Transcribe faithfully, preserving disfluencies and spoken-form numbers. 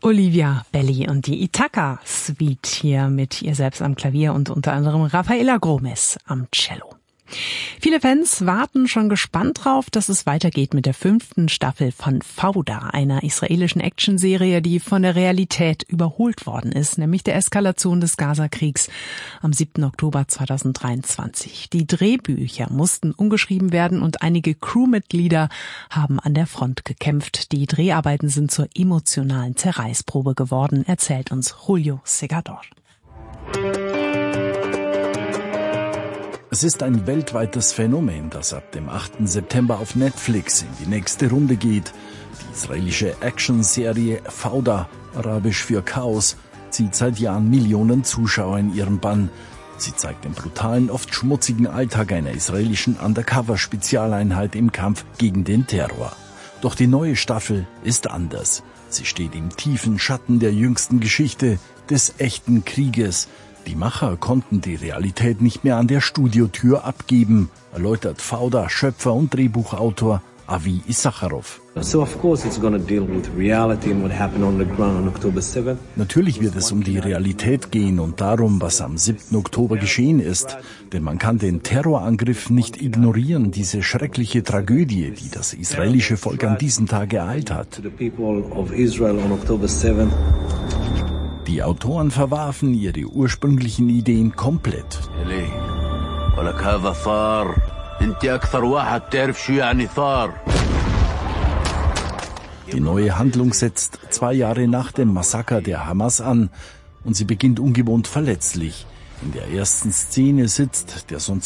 Olivia Belli und die Ithaka Suite hier mit ihr selbst am Klavier und unter anderem Rafaela Gromes am Cello. Viele Fans warten schon gespannt drauf, dass es weitergeht mit der fünften Staffel von Fauda, einer israelischen Actionserie, die von der Realität überholt worden ist, nämlich der Eskalation des Gaza-Kriegs am siebten Oktober zweitausenddreiundzwanzig. Die Drehbücher mussten umgeschrieben werden und einige Crewmitglieder haben an der Front gekämpft. Die Dreharbeiten sind zur emotionalen Zerreißprobe geworden, erzählt uns Julio Segador. Es ist ein weltweites Phänomen, das ab dem achten September auf Netflix in die nächste Runde geht. Die israelische Actionserie Fauda, arabisch für Chaos, zieht seit Jahren Millionen Zuschauer in ihren Bann. Sie zeigt den brutalen, oft schmutzigen Alltag einer israelischen Undercover-Spezialeinheit im Kampf gegen den Terror. Doch die neue Staffel ist anders. Sie steht im tiefen Schatten der jüngsten Geschichte, des echten Krieges. Die Macher konnten die Realität nicht mehr an der Studiotür abgeben, erläutert Fauda Schöpfer und Drehbuchautor Avi Issacharov. Natürlich wird es um die Realität gehen und darum, was am siebten Oktober geschehen ist. Denn man kann den Terrorangriff nicht ignorieren, diese schreckliche Tragödie, die das israelische Volk an diesem Tag ereilt hat. Die Autoren verwarfen ihre ursprünglichen Ideen komplett. Die neue Handlung setzt zwei Jahre nach dem Massaker der Hamas an und sie beginnt ungewohnt verletzlich. In der ersten Szene sitzt der sonst